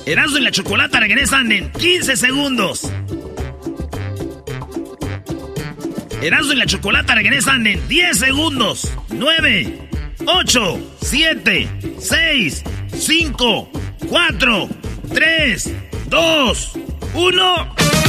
Erasmo y la Chocolata regresan en 15 segundos. Erasmo y la Chocolata regresan en 10 segundos. 9, 8, 7, 6, 5, 4, 3, 2, 1...